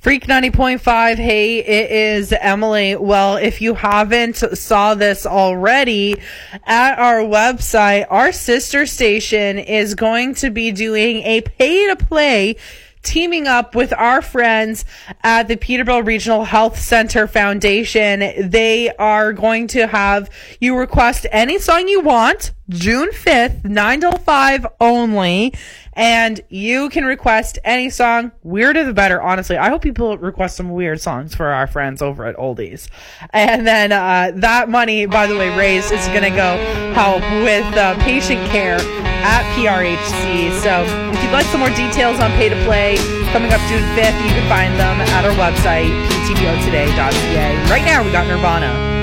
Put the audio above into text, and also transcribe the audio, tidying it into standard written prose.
Freak 90.5. Hey, it is Emily. Well, if you haven't saw this already, at our website, our sister station is going to be doing a pay-to-play, teaming up with our friends at the Peterborough Regional Health Center Foundation. They are going to have you request any song you want, June 5th, 9 till 5 only. And you can request any song, weirder the better, honestly. I hope people request some weird songs for our friends over at Oldies. And then that money, by the way, raised is going to go help with patient care at PRHC. So if you'd like some more details on Pay to Play coming up June 5th, you can find them at our website, ptbotoday.ca. Right now, we got Nirvana.